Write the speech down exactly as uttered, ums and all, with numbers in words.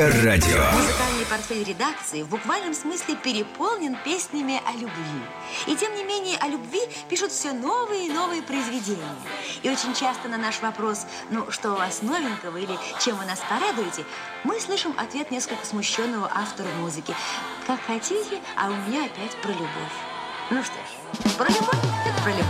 Радио. Музыкальный портфель редакции в буквальном смысле переполнен песнями о любви. И тем не менее о любви пишут все новые и новые произведения. И очень часто на наш вопрос: ну, что у вас новенького или чем вы нас порадуете, мы слышим ответ несколько смущенного автора музыки: как хотите, а у меня опять про любовь. Ну что ж, про любовь так про любовь.